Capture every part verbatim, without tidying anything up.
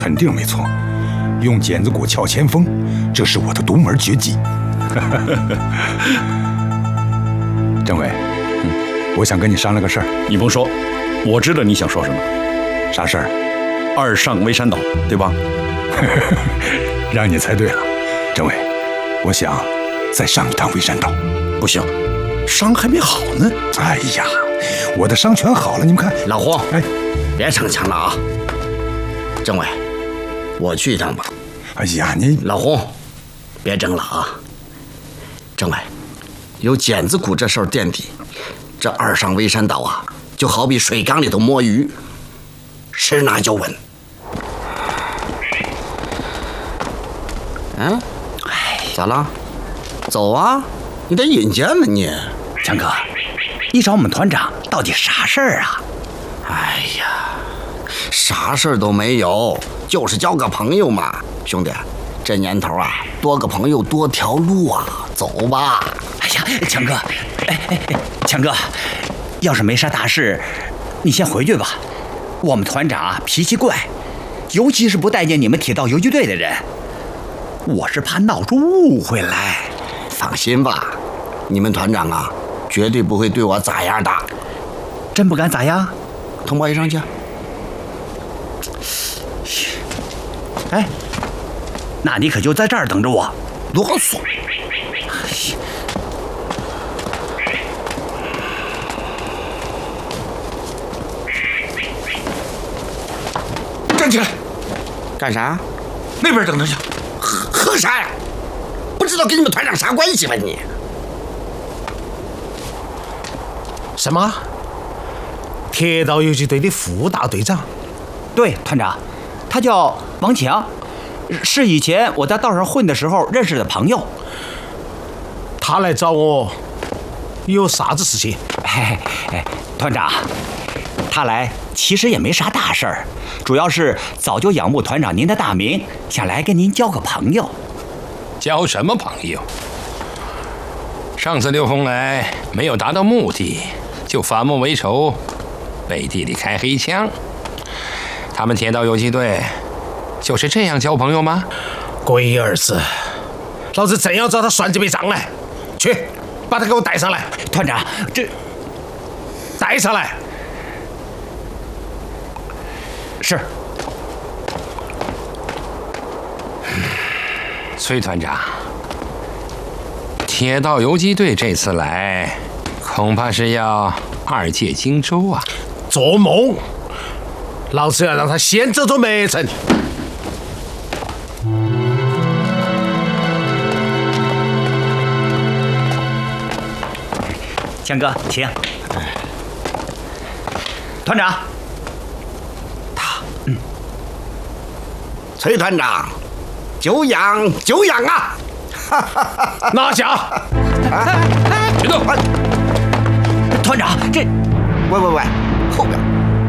肯定没错，用剪子骨撬前锋，这是我的独门绝技。政委，嗯，我想跟你商量个事儿。 你甭说，我知道你想说什么。 啥事儿？ 二上微山岛，对吧？ 让你猜对了，政委，我想再上一趟微山岛。 不行，伤还没好呢。 哎呀，我的伤全好了，你们看。 老胡， 哎， 别逞强了啊！政委，我去一趟吧。 哎呀，你老胡，别争了啊！政委，有剪子骨这事儿垫底，这二上微山岛啊，就好比水缸里头摸鱼，十拿就稳。嗯，哎，咋了？走啊！你得引荐了你。 强哥，你找我们团长到底啥事儿啊？ 哎呀，啥事儿都没有，就是交个朋友嘛，兄弟。这年头啊，多个朋友多条路啊，走吧。 哎呀，强哥，哎哎哎，强哥，要是没啥大事，你先回去吧。我们团长啊脾气怪，尤其是不待见你们铁道游击队的人，我是怕闹出误会来。 放心吧，你们团长啊，绝对不会对我咋样的。 真不敢咋样？ 通报一声去。 哎，那你可就在这儿等着我。 啰嗦。站起来！干啥？ 那边等着去。 喝喝啥呀？不知道跟你们团长啥关系吧你？ 什么？铁道游击队的副大队长？ 对，团长，他叫王强，是以前我在道上混的时候认识的朋友。 他来找我，有啥子事情？ 哎哎，团长，他来其实也没啥大事儿，主要是早就仰慕团长您的大名，想来跟您交个朋友。 交什么朋友？上次刘洪来没有达到目的，就反目为仇，背地里开黑枪。他们铁道游击队就是这样交朋友吗？ 龟儿子，老子正要找他算这笔账来。去，把他给我带上来。 团长，这带上来。 是。 崔团长，铁道游击队这次来，恐怕是要二借荆州啊！ 做梦！老子要让他先走都没成。 强哥，请。团长， 他，嗯，崔团长。久仰久仰啊！ 拿下！ 别动！ 团长，这…… 喂喂喂，后边！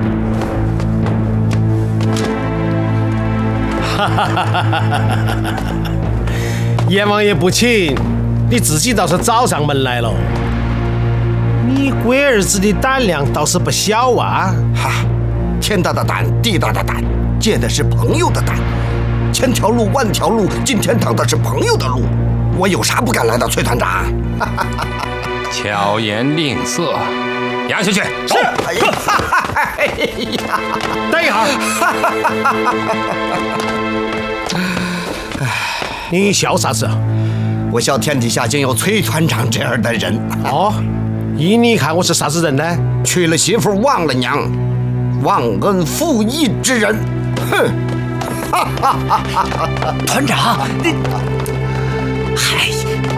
哈哈哈哈哈！阎王爷不请，你自己倒是找上门来了。你龟儿子的胆量倒是不小啊！ 哈，天大的胆，地大的胆，借的是朋友的胆。千条路万条路，进天堂的是朋友的路，我有啥不敢来的，崔团长？ 巧言令色，押下去。 走！哎呀， 等一会儿。你笑啥子？ 我笑天底下竟有崔团长这样的人。 哦，依你看我是啥子人呢？ 娶了媳妇忘了娘，忘恩负义之人。哼！ 团长，你，嗨，